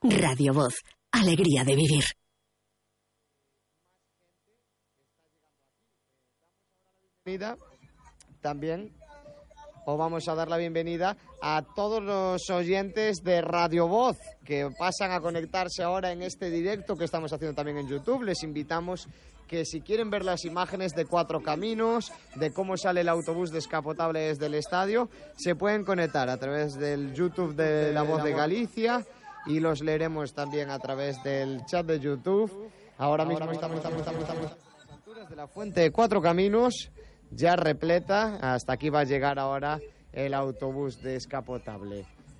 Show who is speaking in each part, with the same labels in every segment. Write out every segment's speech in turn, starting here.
Speaker 1: Radio Voz, alegría de vivir.
Speaker 2: También os vamos a dar la bienvenida a todos los oyentes de Radio Voz que pasan a conectarse ahora en este directo que estamos haciendo también en YouTube. Les invitamos que si quieren ver las imágenes de Cuatro Caminos, de cómo sale el autobús descapotable desde el estadio, se pueden conectar a través del YouTube de La Voz de Galicia y los leeremos también a través del chat de YouTube. Ahora mismo estamos a las alturas de la fuente de Cuatro Caminos, ya repleta. Hasta aquí va a llegar ahora el autobús descapotable.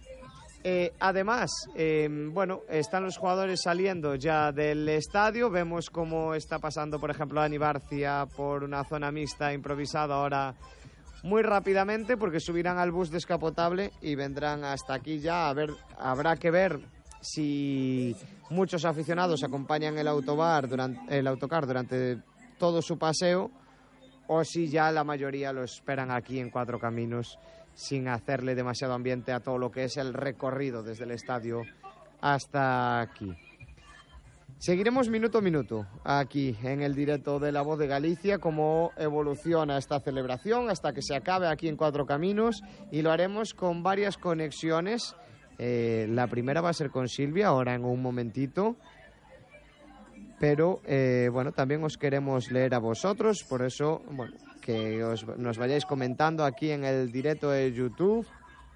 Speaker 2: Además, bueno, están los jugadores saliendo ya del estadio. Vemos cómo está pasando, por ejemplo, Dani Barcia por una zona mixta improvisada ahora muy rápidamente, porque subirán al bus descapotable y vendrán hasta aquí ya. A ver, habrá que ver si muchos aficionados acompañan el autocar durante todo su paseo, o si ya la mayoría lo esperan aquí en Cuatro Caminos sin hacerle demasiado ambiente a todo lo que es el recorrido desde el estadio hasta aquí. Seguiremos minuto a minuto aquí en el directo de La Voz de Galicia cómo evoluciona esta celebración hasta que se acabe aquí en Cuatro Caminos, y lo haremos con varias conexiones. La primera va a ser con Silvia ahora en un momentito, pero bueno, también os queremos leer a vosotros, por eso, bueno, que nos vayáis comentando aquí en el directo de YouTube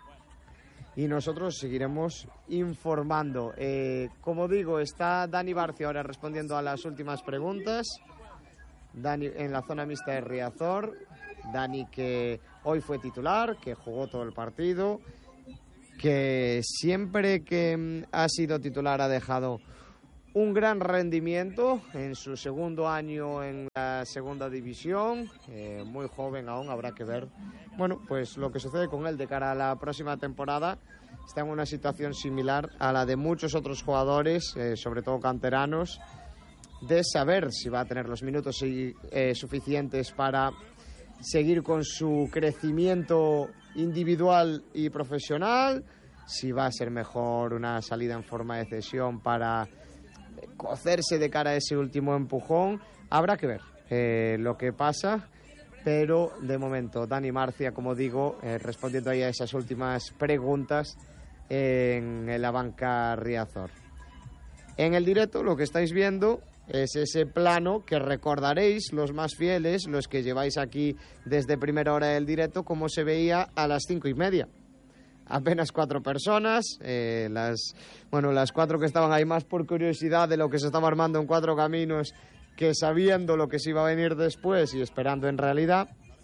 Speaker 2: y nosotros seguiremos informando. Como digo, está Dani Barcia ahora respondiendo a las últimas preguntas. Dani en la zona mixta de Riazor. Dani, que hoy fue titular, que jugó todo el partido, que siempre que ha sido titular ha dejado un gran rendimiento en su segundo año en la segunda división, muy joven aún, habrá que ver, bueno, pues lo que sucede con él de cara a la próxima temporada. Está en una situación similar a la de muchos otros jugadores, sobre todo canteranos, de saber si va a tener los minutos suficientes para seguir con su crecimiento individual y profesional, si va a ser mejor una salida en forma de cesión para cocerse de cara a ese último empujón. Habrá que ver lo que pasa, pero de momento Dani Barcia, como digo, respondiendo ahí a esas últimas preguntas en la banca Riazor. En el directo lo que estáis viendo es ese plano que recordaréis los más fieles, los que lleváis aquí desde primera hora del directo, como se veía a las 5:30. Apenas 4 personas, las 4 que estaban ahí más por curiosidad de lo que se estaba armando en Cuatro Caminos que sabiendo lo que se iba a venir después y esperando en realidad.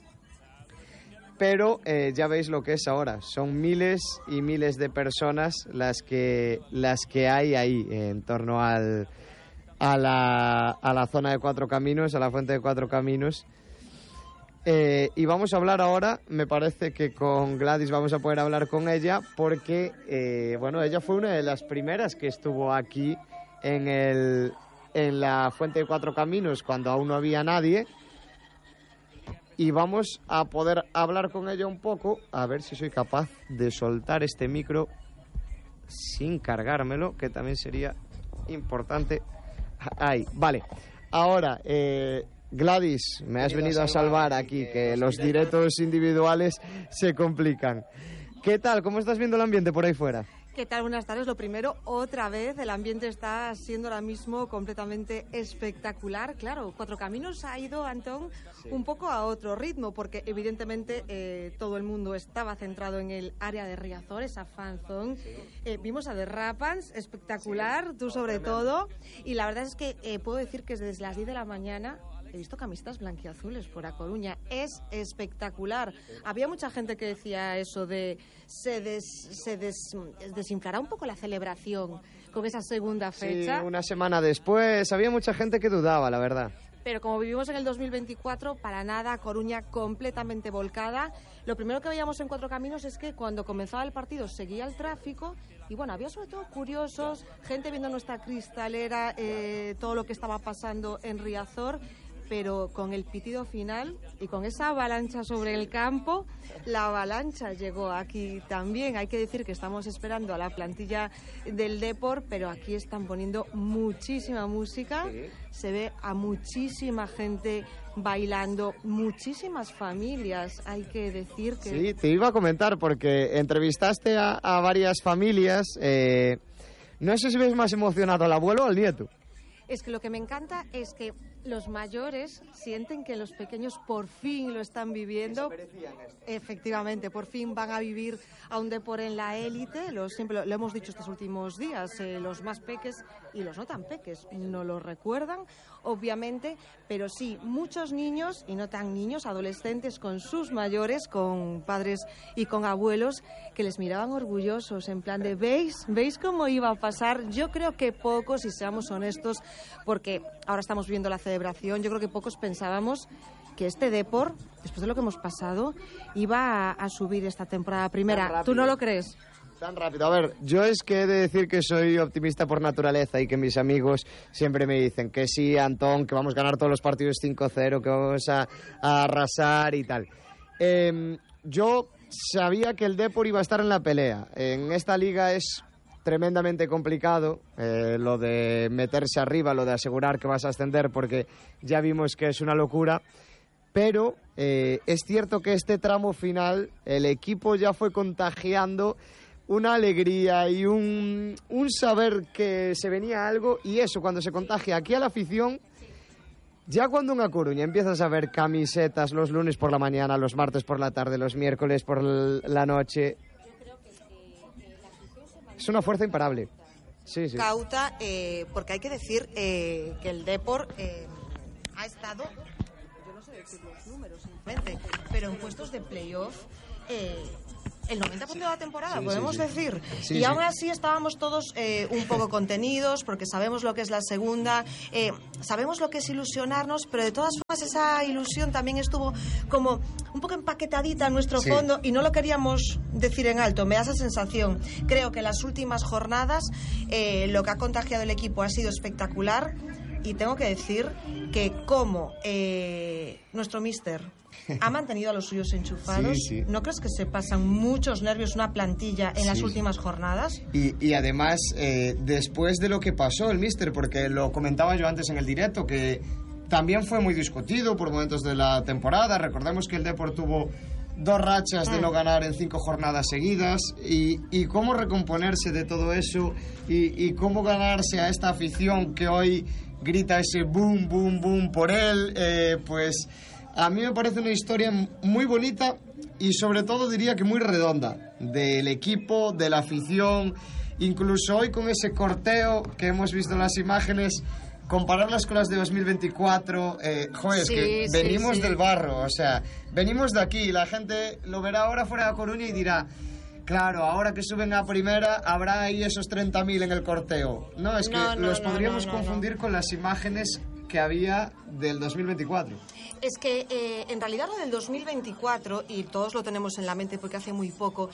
Speaker 2: Pero ya veis lo que es ahora, son miles y miles de personas las que hay ahí en torno a la zona de Cuatro Caminos, a la fuente de Cuatro Caminos. Y vamos a hablar ahora, me parece que con Gladys vamos a poder hablar con ella, porque bueno, ella fue una de las primeras que estuvo aquí en la fuente de Cuatro Caminos cuando aún no había nadie, y vamos a poder hablar con ella un poco, a ver si soy capaz de soltar este micro sin cargármelo, que también sería importante. Ahí, vale. Ahora, Gladys, me has venido a salvar aquí, que los directos individuales se complican. ¿Qué tal? ¿Cómo estás viendo el ambiente por ahí fuera?
Speaker 3: ¿Qué tal? Buenas tardes. Lo primero, otra vez, el ambiente está siendo ahora mismo completamente espectacular. Claro, Cuatro Caminos ha ido, Antón, un poco a otro ritmo, porque evidentemente todo el mundo estaba centrado en el área de Riazor, esa fanzone. Vimos a The Rapans, espectacular, tú sobre todo. Y la verdad es que puedo decir que desde las 10 de la mañana he visto camisetas blanquiazules por A Coruña. Es espectacular. Había mucha gente que decía eso de desinflará un poco la celebración con esa segunda fecha.
Speaker 2: Sí, una semana después. Había mucha gente que dudaba, la verdad.
Speaker 3: Pero como vivimos en el 2024, para nada, Coruña completamente volcada. Lo primero que veíamos en Cuatro Caminos es que cuando comenzaba el partido seguía el tráfico y bueno, había sobre todo curiosos, gente viendo nuestra cristalera, todo lo que estaba pasando en Riazor. pero con el pitido final y con esa avalancha sobre el campo, la avalancha llegó aquí también. Hay que decir que estamos esperando a la plantilla del Depor, pero aquí están poniendo muchísima música, se ve a muchísima gente bailando, muchísimas familias, hay que decir que...
Speaker 2: Sí, te iba a comentar porque entrevistaste a varias familias, no sé si ves más emocionado al abuelo o al nieto.
Speaker 3: Es que lo que me encanta es que los mayores sienten que los pequeños por fin lo están viviendo. Efectivamente, por fin van a vivir a un Depor en la élite. Siempre lo hemos dicho estos últimos días, los más peques y los no tan peques no lo recuerdan, obviamente, pero sí, muchos niños y no tan niños, adolescentes con sus mayores, con padres y con abuelos, que les miraban orgullosos, en plan de ¿veis cómo iba a pasar? Yo creo que pocos, y seamos honestos, porque ahora estamos viendo la celebración, yo creo que pocos pensábamos que este Depor, después de lo que hemos pasado, iba a subir esta temporada primera. ¿Tú no lo crees?
Speaker 2: Tan rápido. A ver, yo es que he de decir que soy optimista por naturaleza y que mis amigos siempre me dicen que sí, Antón, que vamos a ganar todos los partidos 5-0, que vamos a arrasar y tal. Yo sabía que el Depor iba a estar en la pelea. En esta liga es tremendamente complicado lo de meterse arriba, lo de asegurar que vas a ascender, porque ya vimos que es una locura. Pero es cierto que este tramo final el equipo ya fue contagiando una alegría y un saber que se venía algo, y eso cuando se contagia aquí a la afición, ya cuando en A Coruña empiezas a ver camisetas los lunes por la mañana, los martes por la tarde, los miércoles por la noche, es una fuerza imparable. Sí, sí.
Speaker 3: Cauta, porque hay que decir que el Depor ha estado, yo no sé decir los números, pero en puestos de playoff el 90% de la temporada, podemos decir. Y aún así estábamos todos un poco contenidos, porque sabemos lo que es la segunda, sabemos lo que es ilusionarnos, pero de todas formas esa ilusión también estuvo como un poco empaquetadita en nuestro fondo y no lo queríamos decir en alto. Me da esa sensación. Creo que en las últimas jornadas lo que ha contagiado el equipo ha sido espectacular, y tengo que decir que como nuestro míster ha mantenido a los suyos enchufados. ¿No crees que se pasan muchos nervios una plantilla en las últimas jornadas?
Speaker 2: Y además, después de lo que pasó el míster, porque lo comentaba yo antes en el directo, que también fue muy discutido por momentos de la temporada. Recordemos que el Depor tuvo 2 rachas de no ganar en 5 jornadas seguidas, y cómo recomponerse de todo eso y cómo ganarse a esta afición que hoy grita ese boom, boom, boom por él, pues a mí me parece una historia muy bonita y sobre todo diría que muy redonda, del equipo, de la afición, incluso hoy con ese corteo que hemos visto en las imágenes, compararlas con las de 2024, es que venimos del barro, o sea, venimos de aquí, la gente lo verá ahora fuera de Coruña y dirá, claro, ahora que suben a primera habrá ahí esos 30.000 en el corteo. No, es que los podríamos confundir con las imágenes que había del 2024.
Speaker 3: Es que en realidad lo del 2024, y todos lo tenemos en la mente porque hace muy poco,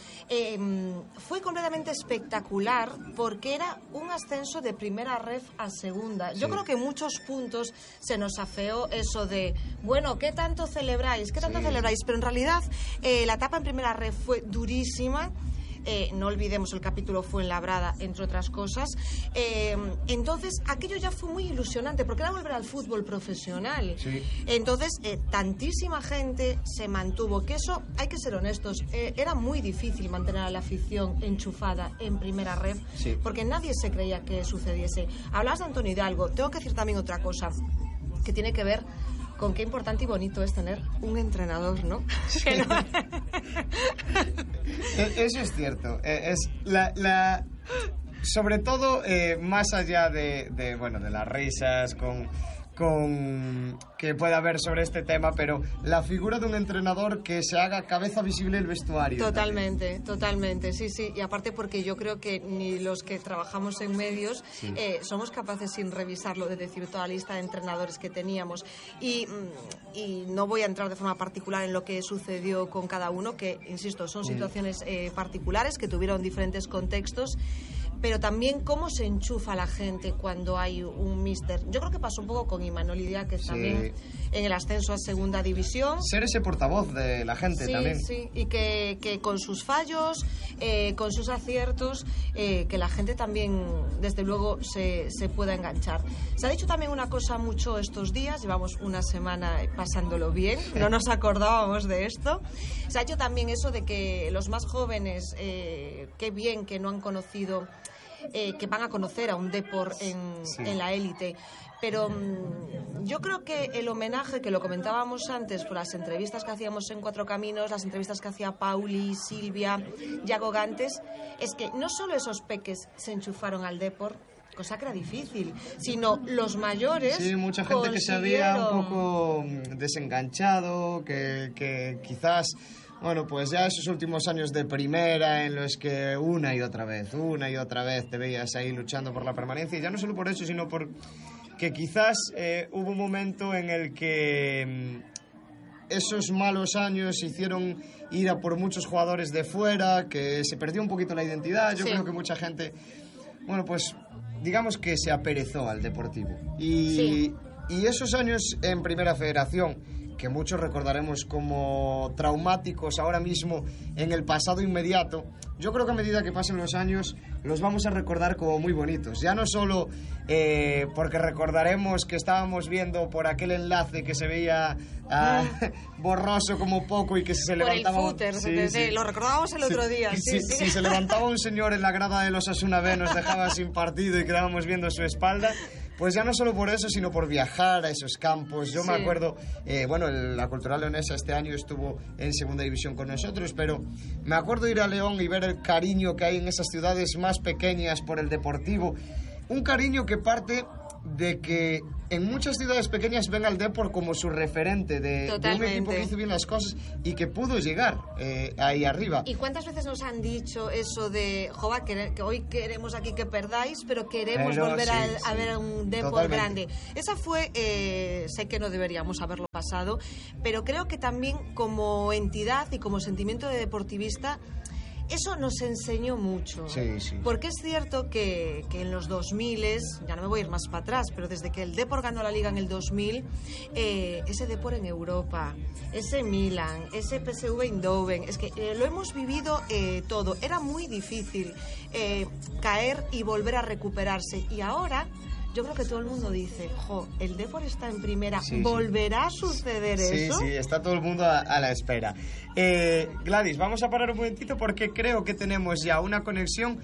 Speaker 3: fue completamente espectacular porque era un ascenso de primera ref a segunda. Yo creo que en muchos puntos se nos afeó eso de, bueno, ¿qué tanto celebráis? ¿Qué tanto celebráis? Pero en realidad la etapa en primera ref fue durísima. No olvidemos el capítulo Fuenlabrada, entre otras cosas. Entonces, aquello ya fue muy ilusionante, porque era volver al fútbol profesional. Entonces, tantísima gente se mantuvo, que eso, hay que ser honestos, era muy difícil mantener a la afición enchufada en primera ref, porque nadie se creía que sucediese. Hablabas de Antonio Hidalgo, tengo que decir también otra cosa, que tiene que ver con qué importante y bonito es tener un entrenador, ¿no?
Speaker 2: Eso es cierto. Es sobre todo, más allá de las risas con que pueda haber sobre este tema, pero la figura de un entrenador que se haga cabeza visible el vestuario.
Speaker 3: Totalmente, sí. Y aparte porque yo creo que ni los que trabajamos en medios somos capaces, sin revisarlo, de decir toda la lista de entrenadores que teníamos. Y no voy a entrar de forma particular en lo que sucedió con cada uno, que, insisto, son situaciones particulares que tuvieron diferentes contextos.
Speaker 4: pero también cómo se enchufa la gente cuando hay un míster. Yo creo que pasó un poco con Imanol Idiáquez también en el ascenso a segunda división.
Speaker 2: Ser ese portavoz de la gente también.
Speaker 4: Sí, y que con sus fallos, con sus aciertos, que la gente también, desde luego, se pueda enganchar. Se ha dicho también una cosa mucho estos días, llevamos una semana pasándolo bien, no nos acordábamos de esto. Se ha dicho también eso de que los más jóvenes, qué bien que no han conocido, que van a conocer a un Depor en la élite. Pero yo creo que el homenaje, que lo comentábamos antes por las entrevistas que hacíamos en Cuatro Caminos, las entrevistas que hacía Pauli, Silvia, Yago Gantes, es que no solo esos peques se enchufaron al Depor, cosa que era difícil, sino los mayores.
Speaker 2: Sí, mucha gente que se había un poco desenganchado, que quizás, bueno, pues ya esos últimos años de primera en los que una y otra vez te veías ahí luchando por la permanencia, y ya no solo por eso, sino por que quizás hubo un momento en el que esos malos años hicieron ir a por muchos jugadores de fuera, que se perdió un poquito la identidad. Yo creo que mucha gente, bueno, pues digamos que se aperezó al Deportivo. Y esos años en Primera Federación, que muchos recordaremos como traumáticos ahora mismo en el pasado inmediato, yo creo que a medida que pasen los años los vamos a recordar como muy bonitos. Ya no solo porque recordaremos que estábamos viendo por aquel enlace que se veía borroso como poco y que se levantaba...
Speaker 4: Por el footer, lo recordábamos el otro día.
Speaker 2: Si se levantaba un señor en la grada de los Osasuna B, nos dejaba sin partido y quedábamos viendo su espalda. Pues ya no solo por eso, sino por viajar a esos campos. Yo me acuerdo, la Cultural Leonesa este año estuvo en segunda división con nosotros, pero me acuerdo ir a León y ver el cariño que hay en esas ciudades más pequeñas por el Deportivo. Un cariño que parte de que en muchas ciudades pequeñas ven al Depor como su referente de un equipo que hizo bien las cosas y que pudo llegar ahí arriba.
Speaker 4: ¿Y cuántas veces nos han dicho eso de, jova, que hoy queremos aquí que perdáis, pero queremos volver a ver a un Depor grande? Esa fue, sé que no deberíamos haberlo pasado, pero creo que también como entidad y como sentimiento de deportivista, eso nos enseñó mucho.
Speaker 2: Sí.
Speaker 4: Porque es cierto que en los 2000, ya no me voy a ir más para atrás, pero desde que el Depor ganó la Liga en el 2000, ese Depor en Europa, ese Milan, ese PSV Eindhoven, es que lo hemos vivido todo. Era muy difícil caer y volver a recuperarse. Y ahora yo creo que todo el mundo dice, el Depor está en primera, ¿volverá a suceder eso?
Speaker 2: Sí, está todo el mundo a la espera. Gladys, vamos a parar un momentito porque creo que tenemos ya una conexión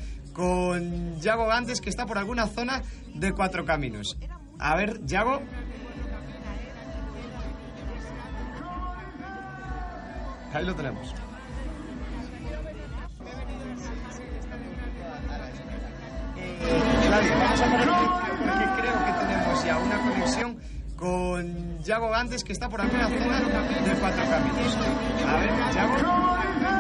Speaker 2: con Yago Gantes, que está por alguna zona de Cuatro Caminos. A ver, Yago. Ahí lo tenemos. Gladys, vamos a parar un momentito porque creo que tenemos ya una conexión con Yago Gantes, que está por alguna zona de Cuatro Caminos. A ver, Yago.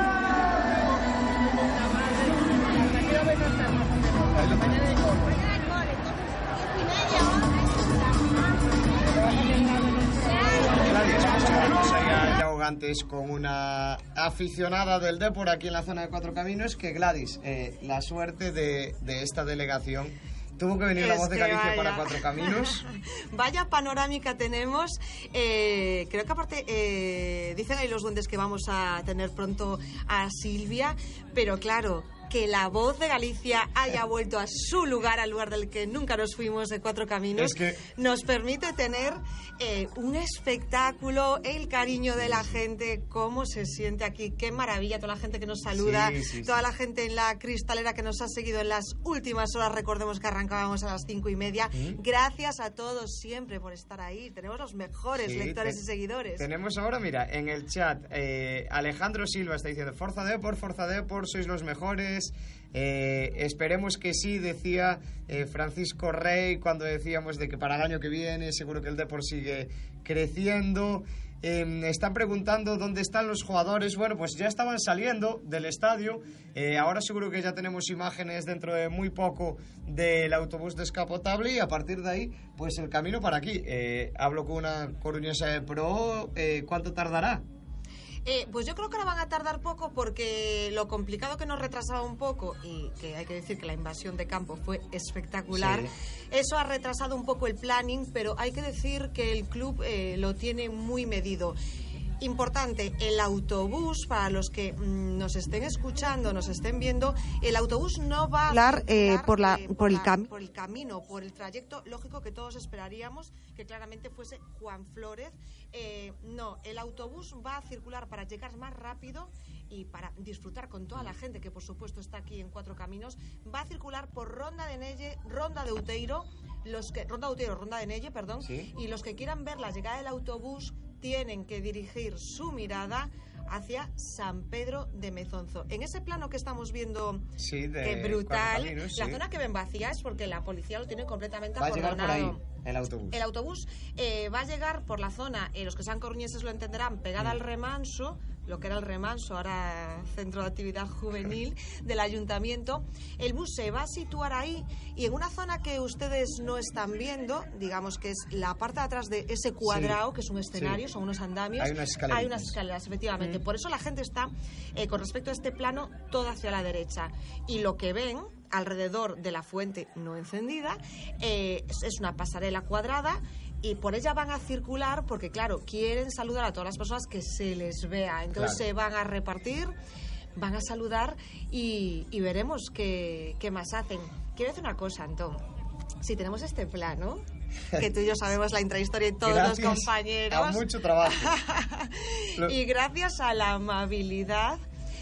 Speaker 2: Vamos allá, Yago Gantes, con una aficionada del Depor aquí en la zona de Cuatro Caminos, que Gladys, la suerte de esta delegación. Tuvo que venir la voz de Galicia para Cuatro Caminos.
Speaker 4: Vaya panorámica tenemos. Creo que aparte dicen ahí los duendes que vamos a tener pronto a Silvia, pero claro, que la voz de Galicia haya vuelto a su lugar, al lugar del que nunca nos fuimos, de Cuatro Caminos, nos permite tener un espectáculo, el cariño de la gente, cómo se siente aquí, qué maravilla, toda la gente que nos saluda, toda la gente en la cristalera que nos ha seguido en las últimas horas. Recordemos que arrancábamos a las 5:30. Gracias a todos siempre por estar ahí. Tenemos los mejores lectores y seguidores.
Speaker 2: Tenemos ahora, mira, en el chat, Alejandro Silva está diciendo: Forza Depor, sois los mejores. Esperemos que sí, decía Francisco Rey cuando decíamos de que para el año que viene seguro que el Depor sigue creciendo. Están preguntando dónde están los jugadores. Bueno, pues ya estaban saliendo del estadio. Ahora seguro que ya tenemos imágenes dentro de muy poco del autobús descapotable y a partir de ahí pues el camino para aquí. Hablo con una coruñesa de pro. ¿Cuánto tardará?
Speaker 4: Pues yo creo que ahora van a tardar poco porque lo complicado que nos retrasaba un poco, y que hay que decir que la invasión de campo fue espectacular, eso ha retrasado un poco el planning, pero hay que decir que el club lo tiene muy medido. Importante, el autobús, para los que nos estén escuchando, nos estén viendo, el autobús no va a
Speaker 3: hablar por
Speaker 4: el camino, por el trayecto lógico que todos esperaríamos, que claramente fuese Juan Flórez. No, el autobús va a circular para llegar más rápido y para disfrutar con toda la gente que por supuesto está aquí en Cuatro Caminos. Va a circular por Ronda de Nelle, Ronda de Outeiro, Ronda de Nelle, perdón, ¿sí? Y los que quieran ver la llegada del autobús tienen que dirigir su mirada hacia San Pedro de Mezonzo. En ese plano que estamos viendo, que brutal, la zona que ven vacía es porque la policía lo tiene completamente acordonado.
Speaker 2: Va a llegar por ahí el autobús.
Speaker 4: El autobús va a llegar por la zona, los que sean coruñeses lo entenderán, pegada al remanso, lo que era el remanso, ahora centro de actividad juvenil del ayuntamiento. El bus se va a situar ahí y en una zona que ustedes no están viendo, digamos que es la parte de atrás de ese cuadrado, que es un escenario, son unos andamios.
Speaker 2: Hay unas escaleras,
Speaker 4: efectivamente. Por eso la gente está, con respecto a este plano, toda hacia la derecha. Y lo que ven alrededor de la fuente no encendida es una pasarela cuadrada, y por ella van a circular porque, claro, quieren saludar a todas las personas que se les vea. Entonces se van a repartir, van a saludar y veremos qué más hacen. Quiero decir una cosa, Antón. Si tenemos este plano, que tú y yo sabemos la intrahistoria y todos los compañeros...
Speaker 2: a mucho trabajo.
Speaker 4: Y gracias a la amabilidad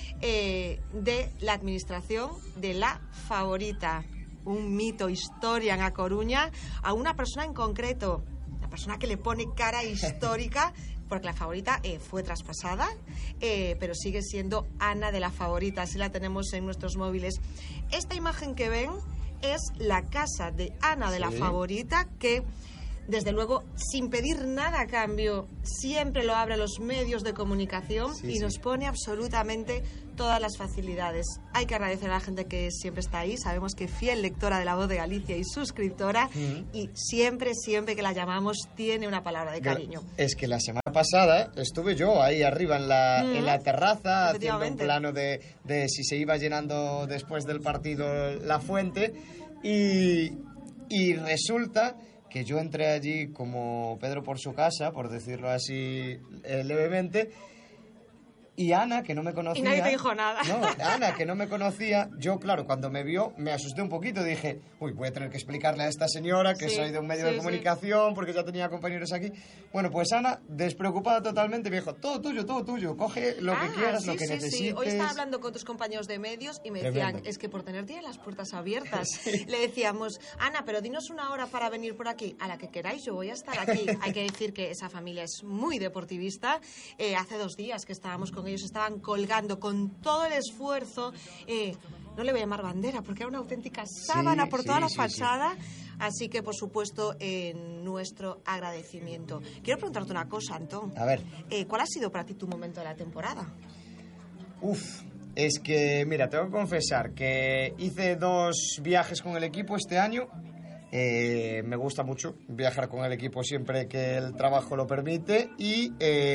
Speaker 4: de la administración de La Favorita, un mito, historia en A Coruña, a una persona en concreto, la persona que le pone cara histórica, porque La Favorita fue traspasada, pero sigue siendo Ana de La Favorita, así la tenemos en nuestros móviles. Esta imagen que ven es la casa de Ana de La Favorita, que desde luego, sin pedir nada a cambio, siempre lo abre a los medios de comunicación y nos pone absolutamente todas las facilidades. Hay que agradecer a la gente que siempre está ahí. Sabemos que fiel lectora de La Voz de Galicia y suscriptora, y siempre que la llamamos tiene una palabra de cariño.
Speaker 2: Es que la semana pasada estuve yo ahí arriba en la terraza haciendo un plano de si se iba llenando después del partido la fuente, y resulta que yo entré allí como Pedro por su casa, por decirlo así levemente, y Ana, que no me conocía...
Speaker 4: Y nadie te dijo nada.
Speaker 2: No, Ana, que no me conocía, yo, claro, cuando me vio, me asusté un poquito, dije, voy a tener que explicarle a esta señora que soy de un medio de comunicación, porque ya tenía compañeros aquí. Bueno, pues Ana, despreocupada totalmente, me dijo, todo tuyo, coge lo que quieras, lo que necesites. Sí.
Speaker 4: Hoy estaba hablando con tus compañeros de medios y me decían, es que por tener tienen las puertas abiertas. Le decíamos, Ana, pero dinos una hora para venir por aquí. A la que queráis, yo voy a estar aquí. Hay que decir que esa familia es muy deportivista. Hace 2 días que estábamos con ellos, estaban colgando con todo el esfuerzo, no le voy a llamar bandera porque era una auténtica sábana por toda la fachada. Así que, por supuesto, nuestro agradecimiento. Quiero preguntarte una cosa, Antón.
Speaker 2: A ver.
Speaker 4: ¿Cuál ha sido para ti tu momento de la temporada?
Speaker 2: Es que, mira, tengo que confesar que hice 2 viajes con el equipo este año. Me gusta mucho viajar con el equipo siempre que el trabajo lo permite, y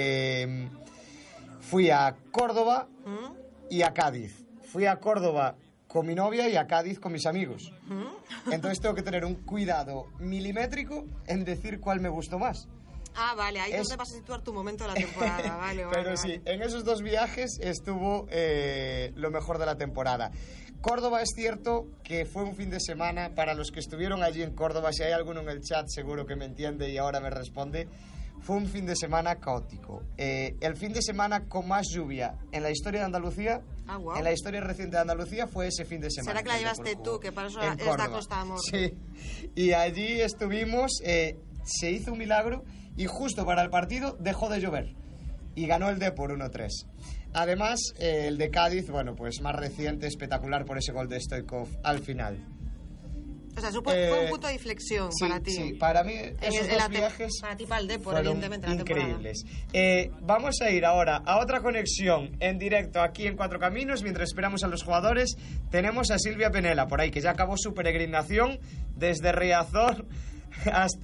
Speaker 2: fui a Córdoba y a Cádiz. Fui a Córdoba con mi novia y a Cádiz con mis amigos. Entonces tengo que tener un cuidado milimétrico en decir cuál me gustó más.
Speaker 4: Ah, vale, ahí es donde vas a situar tu momento de la temporada. Vale.
Speaker 2: Pero sí, en esos 2 viajes estuvo lo mejor de la temporada. Córdoba, es cierto que fue un fin de semana, para los que estuvieron allí en Córdoba, si hay alguno en el chat seguro que me entiende y ahora me responde, fue un fin de semana caótico. El fin de semana con más lluvia en la historia de Andalucía, en la historia reciente de Andalucía, fue ese fin de semana.
Speaker 4: ¿Será que la llevaste tú, que para eso es la Costa de Amor?
Speaker 2: Sí, y allí estuvimos, se hizo un milagro y justo para el partido dejó de llover y ganó el Depor 1-3. Además, el de Cádiz, bueno, pues más reciente, espectacular por ese gol de Stoichkov al final.
Speaker 4: O sea, fue un punto de inflexión para ti.
Speaker 2: Sí, para mí esos 2 viajes
Speaker 4: para ti, para el Depor, evidentemente, la
Speaker 2: increíbles. Vamos a ir ahora a otra conexión en directo aquí en Cuatro Caminos. Mientras esperamos a los jugadores, tenemos a Silvia Penela por ahí, que ya acabó su peregrinación desde Riazor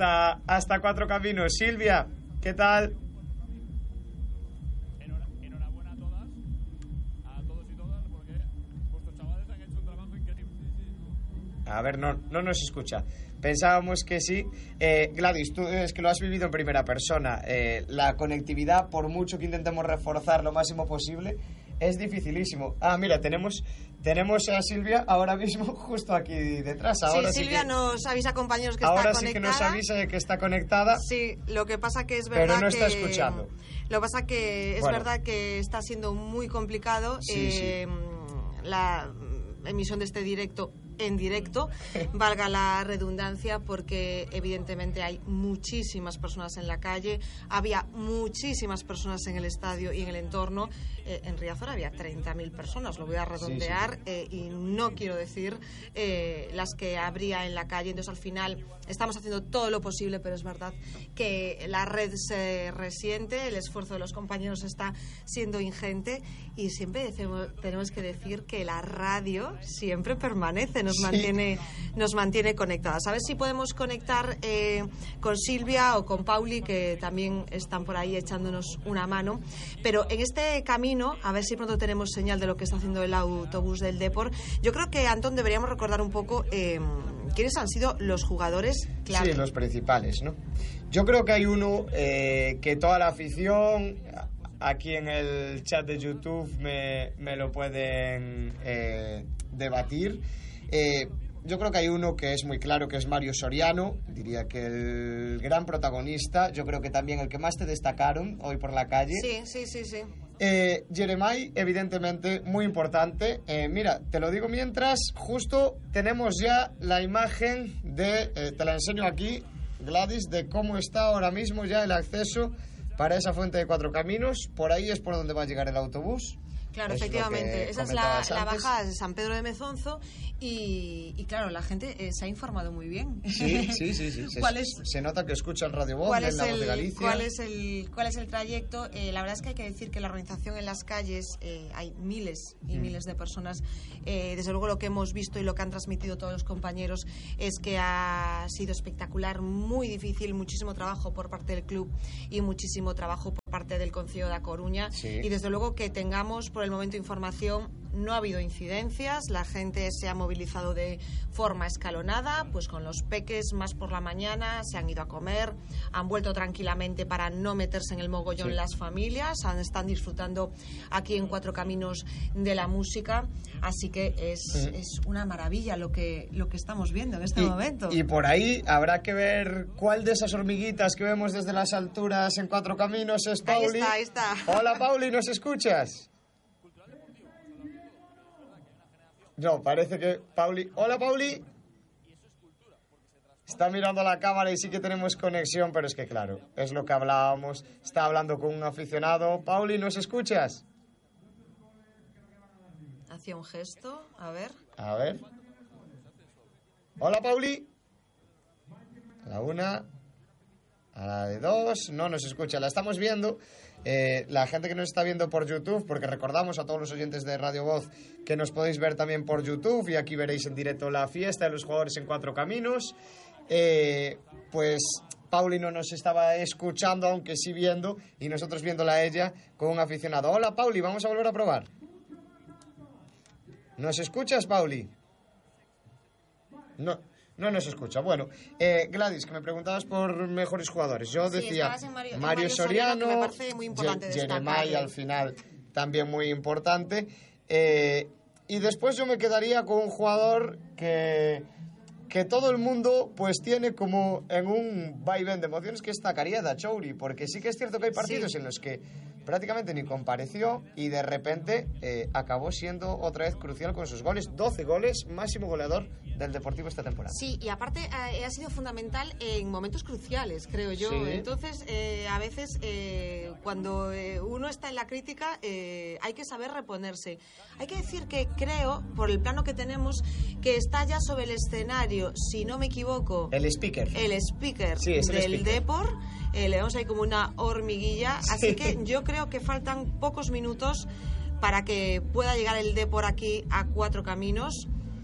Speaker 2: hasta Cuatro Caminos. Silvia, ¿qué tal? A ver, no nos escucha. Pensábamos que sí. Gladys, tú es que lo has vivido en primera persona. La conectividad, por mucho que intentemos reforzar lo máximo posible, es dificilísimo. Mira, tenemos a Silvia ahora mismo justo aquí detrás. Ahora
Speaker 4: sí, Silvia nos avisa, compañeros, que
Speaker 2: está
Speaker 4: conectada.
Speaker 2: Ahora sí que nos avisa de que está conectada.
Speaker 4: Sí, lo que pasa que es verdad
Speaker 2: pero no
Speaker 4: que...
Speaker 2: está escuchando.
Speaker 4: Lo que pasa que es verdad que está siendo muy complicado la emisión de este directo en directo, valga la redundancia, porque evidentemente hay muchísimas personas en la calle, había muchísimas personas en el estadio y en el entorno. En Riazor había 30.000 personas, lo voy a redondear, y no quiero decir las que habría en la calle. Entonces, al final, estamos haciendo todo lo posible, pero es verdad que la red se resiente, el esfuerzo de los compañeros está siendo ingente, y siempre tenemos que decir que la radio siempre permanece, nos mantiene conectadas. A ver si podemos conectar con Silvia o con Pauli, que también están por ahí echándonos una mano. Pero en este camino, a ver si pronto tenemos señal de lo que está haciendo el autobús del Depor. Yo creo que, Antón, deberíamos recordar un poco quiénes han sido los jugadores clave.
Speaker 2: Sí, los principales, ¿no? Yo creo que hay uno que toda la afición, aquí en el chat de YouTube me lo pueden debatir. Yo creo que hay uno que es muy claro, que es Mario Soriano, diría que el gran protagonista, yo creo que también el que más te destacaron hoy por la calle.
Speaker 4: Sí.
Speaker 2: Jeremai, evidentemente, muy importante. Mira, te lo digo mientras, justo tenemos ya la imagen te la enseño aquí, Gladys, de cómo está ahora mismo ya el acceso para esa fuente de Cuatro Caminos. Por ahí es por donde va a llegar el autobús.
Speaker 4: Claro, efectivamente. Esa es la bajada de San Pedro de Mezonzo y claro, la gente se ha informado muy bien.
Speaker 2: Sí. Se nota que escucha el Radio Voz, en la Voz de Galicia.
Speaker 4: ¿Cuál es el trayecto? La verdad es que hay que decir que la organización en las calles, hay miles y miles de personas. Desde luego, lo que hemos visto y lo que han transmitido todos los compañeros es que ha sido espectacular, muy difícil, muchísimo trabajo por parte del club y muchísimo trabajo por parte del Concello da Coruña.
Speaker 2: Sí.
Speaker 4: Y desde luego que tengamos por el momento información, no ha habido incidencias, la gente se ha movilizado de forma escalonada, pues con los peques más por la mañana, se han ido a comer, han vuelto tranquilamente para no meterse en el mogollón las familias, están disfrutando aquí en Cuatro Caminos de la música, así que es una maravilla lo que estamos viendo en este momento.
Speaker 2: Y por ahí habrá que ver cuál de esas hormiguitas que vemos desde las alturas en Cuatro Caminos es Pauli.
Speaker 4: Ahí está.
Speaker 2: Hola, Pauli, ¿nos escuchas? No, parece que Pauli... Hola, Pauli. Está mirando la cámara y sí que tenemos conexión, pero es que claro, es lo que hablábamos. Está hablando con un aficionado. Pauli, ¿nos escuchas?
Speaker 4: Hacía un gesto, a ver.
Speaker 2: A ver. Hola, Pauli. A la una, a la de dos, no nos escucha, la estamos viendo. La gente que nos está viendo por YouTube, porque recordamos a todos los oyentes de Radio Voz que nos podéis ver también por YouTube, y aquí veréis en directo la fiesta de los jugadores en Cuatro Caminos. Pues Pauli no nos estaba escuchando, aunque sí viendo, y nosotros viéndola a ella con un aficionado. Hola, Pauli, vamos a volver a probar. ¿Nos escuchas, Pauli? No nos escucha. Bueno, Gladys, que me preguntabas por mejores jugadores. Yo decía Mario Soriano,
Speaker 4: que me parece muy importante
Speaker 2: Jeremai al final también muy importante. Y después yo me quedaría con un jugador que todo el mundo pues tiene como en un vaivén de emociones, que es Zakaria Chouri, porque sí que es cierto que hay partidos en los que prácticamente ni compareció y de repente acabó siendo otra vez crucial con sus goles. 12 goles, máximo goleador del Deportivo esta temporada.
Speaker 4: Sí, y aparte ha sido fundamental en momentos cruciales, creo yo.
Speaker 2: Sí.
Speaker 4: Entonces, a veces cuando uno está en la crítica hay que saber reponerse. Hay que decir que creo, por el plano que tenemos, que está ya sobre el escenario, si no me equivoco,
Speaker 2: el speaker
Speaker 4: sí, del Depor. Le vemos ahí como una hormiguilla, así que yo creo que faltan pocos minutos para que pueda llegar el Depor aquí a Cuatro Caminos.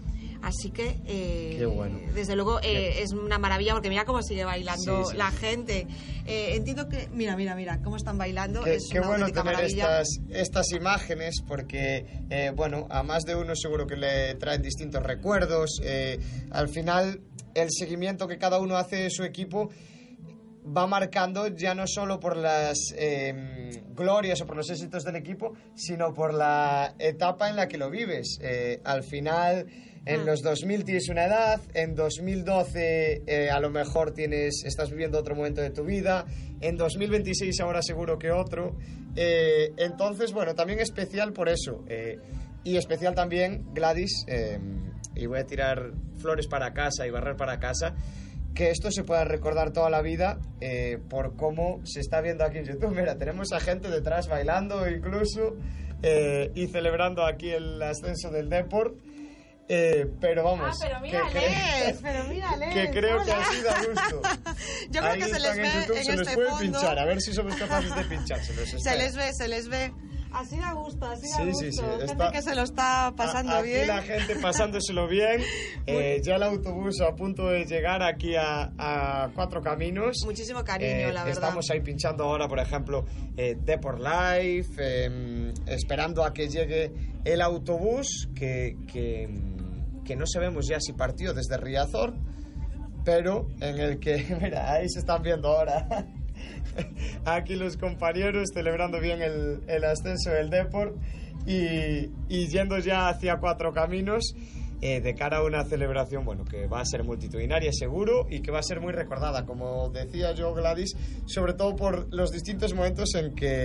Speaker 4: Así que,
Speaker 2: qué bueno.
Speaker 4: desde luego, es una maravilla porque mira cómo sigue bailando
Speaker 2: sí,
Speaker 4: la gente. Entiendo que, mira, cómo están bailando.
Speaker 2: Qué
Speaker 4: una
Speaker 2: bueno
Speaker 4: auténtica
Speaker 2: tener
Speaker 4: maravilla.
Speaker 2: estas imágenes porque, bueno, a más de uno seguro que le traen distintos recuerdos. Al final, el seguimiento que cada uno hace de su equipo va marcando ya no solo por las glorias o por los éxitos del equipo, sino por la etapa en la que lo vives. Al final, en los 2000 tienes una edad, en 2012 a lo mejor estás viviendo otro momento de tu vida, en 2026 ahora seguro que otro. Entonces, bueno, también especial por eso. Y especial también, Gladys, y voy a tirar flores para casa y barrer para casa, que esto se pueda recordar toda la vida por cómo se está viendo aquí en YouTube. Mira, tenemos a gente detrás bailando incluso y celebrando aquí el ascenso del Depor. Pero vamos,
Speaker 4: pero mírales,
Speaker 2: que creo que así da gusto.
Speaker 4: Yo creo
Speaker 2: ahí
Speaker 4: que se les
Speaker 2: están
Speaker 4: ve
Speaker 2: en YouTube,
Speaker 4: en
Speaker 2: se les
Speaker 4: este
Speaker 2: puede
Speaker 4: fondo.
Speaker 2: pinchar, a ver si somos capaces de pinchárselos.
Speaker 4: Se les ve. Así da gusto, así da gusto.
Speaker 2: Sí,
Speaker 4: Gente que se lo está pasando
Speaker 2: aquí
Speaker 4: bien.
Speaker 2: la gente pasándoselo bien. Ya el autobús a punto de llegar aquí a Cuatro Caminos.
Speaker 4: Muchísimo cariño, la verdad.
Speaker 2: Estamos ahí pinchando ahora, por ejemplo, Depor Live, esperando a que llegue el autobús que no sabemos ya si partió desde Riazor, pero en el que, mira, ahí se están viendo ahora aquí los compañeros celebrando bien el ascenso del Depor y yendo ya hacia Cuatro Caminos de cara a una celebración, bueno, que va a ser multitudinaria seguro y que va a ser muy recordada, como decía yo, Gladys, sobre todo por los distintos momentos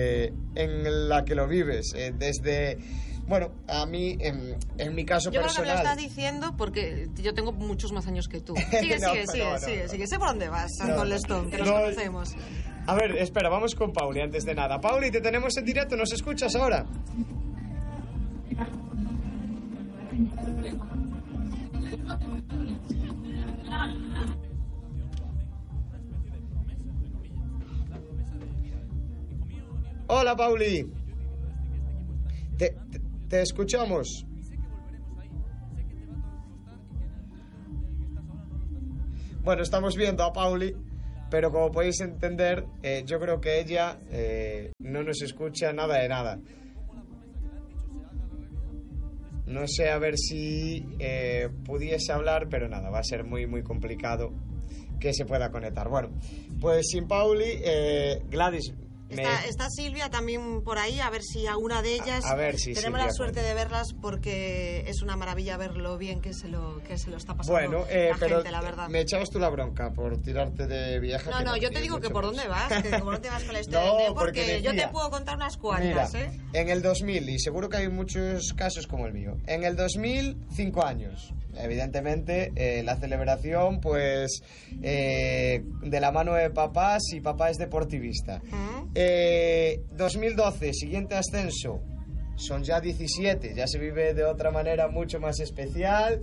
Speaker 2: en la que lo vives, desde... Bueno, a mí, en mi caso
Speaker 4: yo
Speaker 2: personal...
Speaker 4: Yo creo que me lo estás diciendo porque yo tengo muchos más años que tú. Sigue. Sé por dónde vas, Antón Lestón, que nos conocemos.
Speaker 2: A ver, espera, vamos con Pauli antes de nada. Pauli, te tenemos en directo, ¿nos escuchas ahora? Hola, Pauli. Te escuchamos. Bueno, estamos viendo a Pauli, pero como podéis entender, yo creo que ella no nos escucha nada de nada. No sé a ver si pudiese hablar, pero nada, va a ser muy, muy complicado que se pueda conectar. Bueno, pues sin Pauli, Gladys...
Speaker 4: Está Silvia también por ahí, a ver si alguna de ellas
Speaker 2: a ver si
Speaker 4: tenemos
Speaker 2: Silvia
Speaker 4: la suerte de verlas, porque es una maravilla ver lo bien que se lo está pasando la
Speaker 2: pero
Speaker 4: gente, la verdad.
Speaker 2: Me echabas tú la bronca por tirarte de viaje.
Speaker 4: No, yo te digo que por dónde vas, que por dónde vas con la historia del porque decía, yo te puedo contar unas cuantas.
Speaker 2: Mira, en el 2000, y seguro que hay muchos casos como el mío, en el 2000, 5 años. Evidentemente, la celebración, pues, de la mano de papás, y papá es deportivista. 2012, siguiente ascenso, son ya 17, ya se vive de otra manera mucho más especial.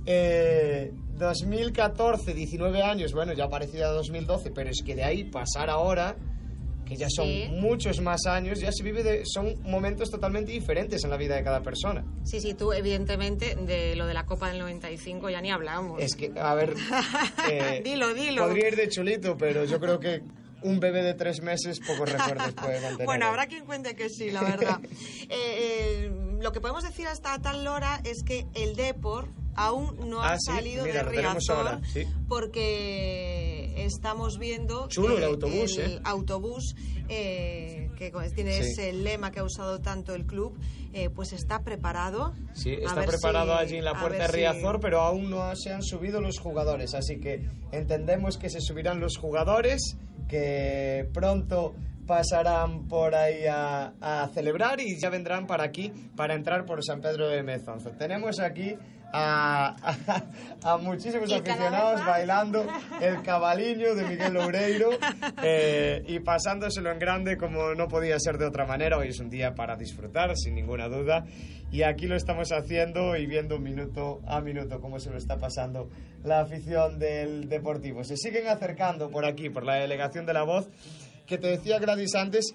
Speaker 2: 2014, 19 años, bueno, ya parecía 2012, pero es que de ahí pasar ahora, que ya son muchos más años, ya se vive son momentos totalmente diferentes en la vida de cada persona.
Speaker 4: Sí, tú evidentemente de lo de la Copa del 95 ya ni hablamos.
Speaker 2: Es que, a ver,
Speaker 4: dilo.
Speaker 2: Podría ir de chulito, pero yo creo que un bebé de 3 meses pocos recuerdos puede mantener.
Speaker 4: Bueno, habrá quien cuente que sí, la verdad. Lo que podemos decir hasta tal hora es que el Depor aún no ha salido de Riazor, porque estamos viendo
Speaker 2: chulo el autobús,
Speaker 4: autobús que tiene ese lema que ha usado tanto el club, pues está preparado.
Speaker 2: Sí, está preparado allí en la puerta de Riazor, pero aún no se han subido los jugadores, así que entendemos que se subirán los jugadores, que pronto pasarán por ahí a celebrar y ya vendrán para aquí para entrar por San Pedro de Mezonzo. Tenemos aquí a muchísimos aficionados bailando el cabaliño de Miguel Loureiro y pasándoselo en grande como no podía ser de otra manera. Hoy es un día para disfrutar, sin ninguna duda, y aquí lo estamos haciendo y viendo minuto a minuto cómo se lo está pasando la afición del Deportivo. Se siguen acercando por aquí, por la delegación de La Voz, que te decía Gladys antes,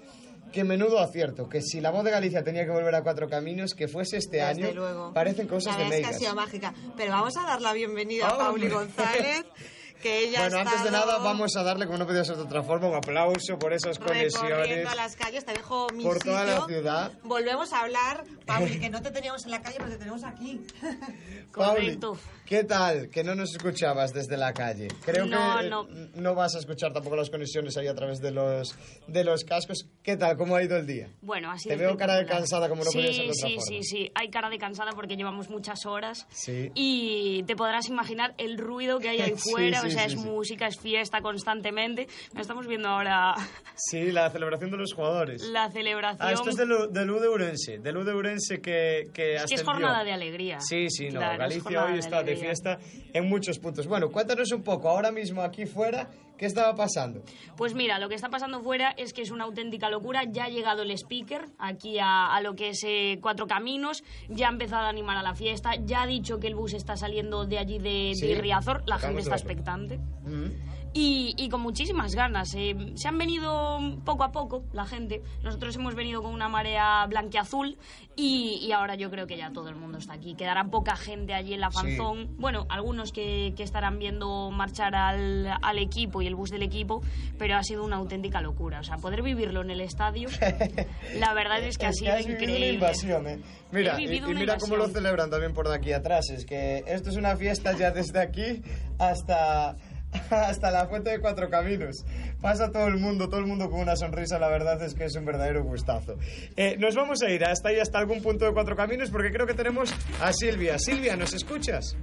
Speaker 2: que menudo acierto, que si la Voz de Galicia tenía que volver a Cuatro Caminos, que fuese este
Speaker 4: Desde
Speaker 2: año,
Speaker 4: luego.
Speaker 2: parecen cosas de
Speaker 4: La verdad es
Speaker 2: Meigas.
Speaker 4: que ha sido mágica. Pero vamos a dar la bienvenida a Pauli González, que ella
Speaker 2: Bueno,
Speaker 4: ha
Speaker 2: antes de
Speaker 4: estado
Speaker 2: nada vamos a darle, como no podía ser de otra forma, un aplauso por esas conexiones.
Speaker 4: recorriendo a las calles. Te dejo mi
Speaker 2: por
Speaker 4: sitio.
Speaker 2: toda la ciudad.
Speaker 4: Volvemos a hablar, Pauli, que no te teníamos en la calle, pero te tenemos aquí.
Speaker 2: Pauli,
Speaker 5: Correcto.
Speaker 2: ¿qué tal? Que no nos escuchabas desde la calle. Creo
Speaker 5: No,
Speaker 2: que no vas a escuchar tampoco las conexiones ahí a través de los cascos. ¿Qué tal? ¿Cómo ha ido el día?
Speaker 5: Bueno, así
Speaker 2: Te veo cara de cansada como no podía ser de otra forma.
Speaker 5: Sí, hay cara de cansada porque llevamos muchas horas.
Speaker 2: Sí.
Speaker 5: Y te podrás imaginar el ruido que hay ahí
Speaker 2: Sí,
Speaker 5: fuera,
Speaker 2: sí,
Speaker 5: o sea,
Speaker 2: sí,
Speaker 5: es
Speaker 2: sí.
Speaker 5: música, es fiesta constantemente. Nos estamos viendo ahora
Speaker 2: Sí, la celebración de los jugadores.
Speaker 5: la celebración.
Speaker 2: Ah, esto es del U de Ourense. Del U de Ourense que
Speaker 5: Es que es
Speaker 2: ascendió.
Speaker 5: jornada de alegría.
Speaker 2: Sí, no.
Speaker 5: Claro, es
Speaker 2: Galicia
Speaker 5: jornada
Speaker 2: hoy está de
Speaker 5: alegría.
Speaker 2: fiesta en muchos puntos. Bueno, cuéntanos un poco, ahora mismo aquí fuera, ¿qué estaba pasando?
Speaker 5: Pues mira, lo que está pasando fuera es que es una auténtica locura. Ya ha llegado el speaker aquí a lo que es Cuatro Caminos, ya ha empezado a animar a la fiesta, ya ha dicho que el bus está saliendo de allí de
Speaker 2: Sí,
Speaker 5: Riazor, la gente
Speaker 2: acabamos
Speaker 5: está
Speaker 2: de verlo.
Speaker 5: expectante.
Speaker 2: Mm.
Speaker 5: Y con muchísimas ganas. Se han venido poco a poco la gente. Nosotros hemos venido con una marea blanqueazul y ahora yo creo que ya todo el mundo está aquí. Quedará poca gente allí en la fanzón. Bueno, algunos que estarán viendo marchar al equipo y el bus del equipo, pero ha sido una auténtica locura. O sea, poder vivirlo en el estadio, la verdad es que ha sido
Speaker 2: has vivido
Speaker 5: increíble.
Speaker 2: una invasión, ¿eh? Mira,
Speaker 5: He
Speaker 2: y
Speaker 5: vivido una
Speaker 2: mira cómo lo
Speaker 5: invasión.
Speaker 2: celebran también por de aquí atrás. Es que esto es una fiesta ya desde aquí hasta la Fuente de Cuatro Caminos. Pasa todo el mundo con una sonrisa. La verdad es que es un verdadero gustazo. Nos vamos a ir hasta ahí, hasta algún punto de Cuatro Caminos, porque creo que tenemos a Silvia. Silvia, ¿nos escuchas?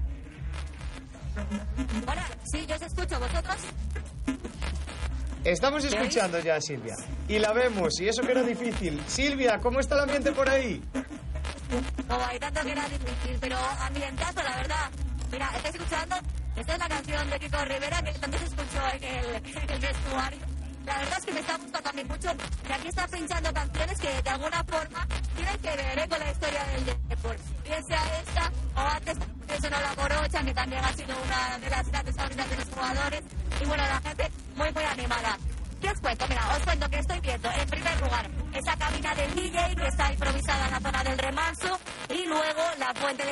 Speaker 6: Hola, sí, yo os escucho, ¿vosotros?
Speaker 2: Estamos escuchando ya a Silvia. Y la vemos, y eso que era difícil. Silvia, ¿cómo está el ambiente por ahí?
Speaker 6: Como hay tanto que era difícil, pero ambientazo, la verdad. Mira, estáis escuchando, esta es la canción de Kiko Rivera que también se escuchó en el vestuario. La verdad es que me está gustando a mí mucho, que aquí está pinchando canciones que de alguna forma tienen que ver con la historia del deporte. Bien sea esta o antes que sonó La Morocha, que también ha sido una de las grandes favoritas de los jugadores. Y bueno, la gente muy animada. ¿Qué os cuento? Mira, os cuento que estoy viendo en primer lugar esa cabina del DJ que está improvisada en la zona del remanso y luego la fuente de